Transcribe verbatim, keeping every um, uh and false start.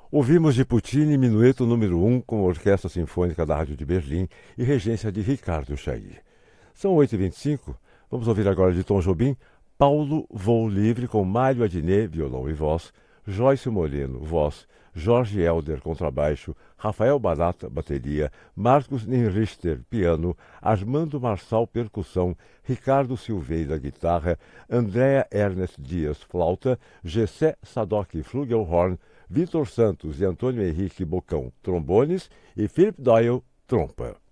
Ouvimos de Puccini Minueto número um com a Orquestra Sinfônica da Rádio de Berlim e regência de Ricardo Chailly. São oito e vinte e cinco, vamos ouvir agora de Tom Jobim, Paulo Voo Livre com Mário Adnet, violão e voz, Joyce Moreno, voz, Jorge Helder, contrabaixo, Rafael Barata, bateria, Marcos Ninrichter, piano, Armando Marçal, percussão, Ricardo Silveira, guitarra, Andréa Ernest Dias, flauta, Gessé Sadoc, flugelhorn, Vitor Santos e Antônio Henrique Bocão, trombones e Philip Doyle, trompa.